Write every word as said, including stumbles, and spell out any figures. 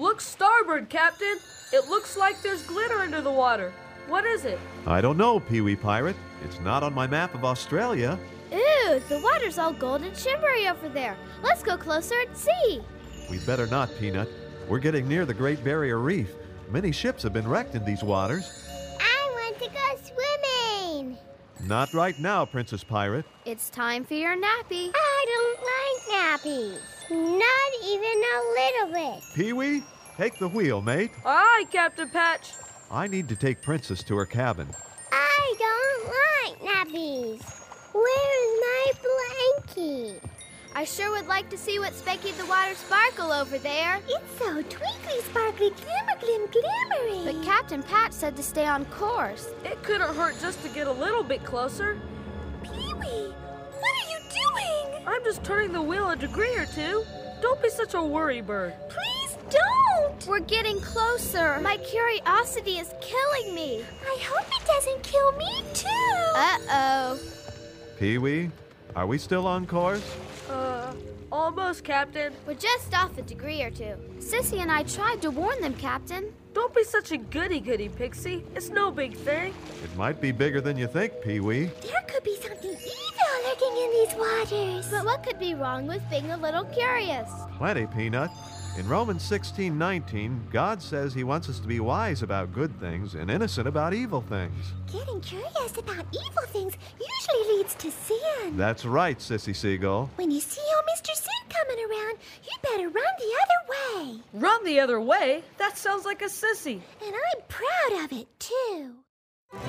Look starboard, Captain. It looks like there's glitter under the water. What is it? I don't know, Pee-wee Pirate. It's not on my map of Australia. Ooh, the water's all gold and shimmery over there. Let's go closer and see. We better not, Peanut. We're getting near the Great Barrier Reef. Many ships have been wrecked in these waters. I want to go swimming. Not right now, Princess Pirate. It's time for your nappy. I don't like nappies. Not even a little bit. Pee-wee, take the wheel, mate. Aye, Captain Patch. I need to take Princess to her cabin. I don't like nappies. Where's my blankie? I sure would like to see what's making the water sparkle over there. It's so twinkly, sparkly, glimmer, glim, glimmery. But Captain Patch said to stay on course. It couldn't hurt just to get a little bit closer. Pee-wee, what are you doing? I'm just turning the wheel a degree or two. Don't be such a worry bird. Please don't. We're getting closer. My curiosity is killing me. I hope it doesn't kill me, too. Uh-oh. Pee-wee, are we still on course? Uh, almost, Captain. We're just off a degree or two. Sissy and I tried to warn them, Captain. Don't be such a goody-goody, Pixie. It's no big thing. It might be bigger than you think, Pee-wee. There could be something evil lurking in these waters. But what could be wrong with being a little curious? Plenty, Peanut. In Romans sixteen nineteen, God says he wants us to be wise about good things and innocent about evil things. Getting curious about evil things usually leads to sin. That's right, Sissy Seagull. When you see old Mister Sin coming around, you better run the other way. Run the other way? That sounds like a sissy. And I'm proud of it, too.